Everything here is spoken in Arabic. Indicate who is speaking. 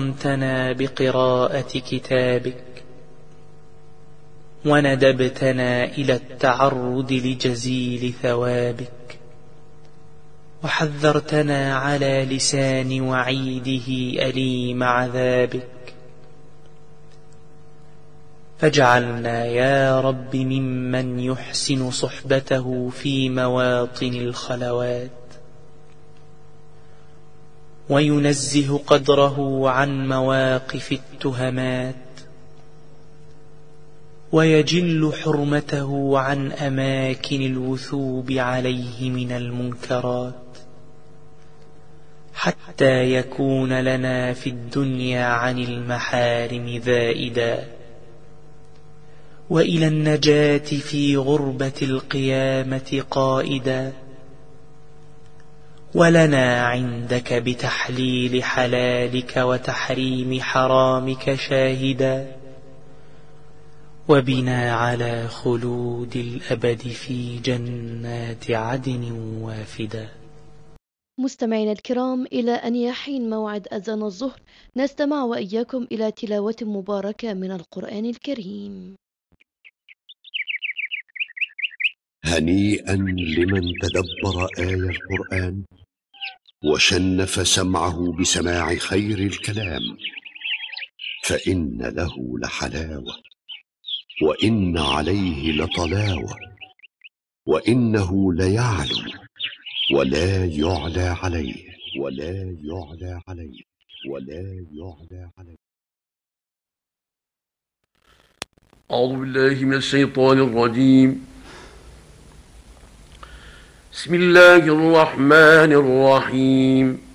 Speaker 1: أكرمتنا بقراءة كتابك، وندبتنا إلى التعرض لجزيل ثوابك، وحذرتنا على لسان وعيده أليم عذابك، فاجعلنا يا رب ممن يحسن صحبته في مواطن الخلوات، وينزه قدره عن مواقف التهمات، ويجل حرمته عن أماكن الوثوب عليه من المنكرات، حتى يكون لنا في الدنيا عن المحارم ذائدا، وإلى النجاة في غربة القيامة قائدا، ولنا عندك بتحليل حلالك وتحريم حرامك شاهدا، وبنا على خلود الأبد في جنات عدن وافدا.
Speaker 2: مستمعينا الكرام، إلى أن يحين موعد أذان الظهر نستمع وإياكم إلى تلاوة مباركة من القرآن الكريم.
Speaker 3: هنيئا لمن تدبر آية القرآن وشنف سمعه بسماع خير الكلام، فإن له لحلاوة، وإن عليه لطلاوة، وإنه ليعلو ولا يعلى عليه، ولا يعلى عليه، ولا يعلى عليه.
Speaker 4: أعوذ بالله من الشيطان الرجيم. بسم الله الرحمن الرحيم.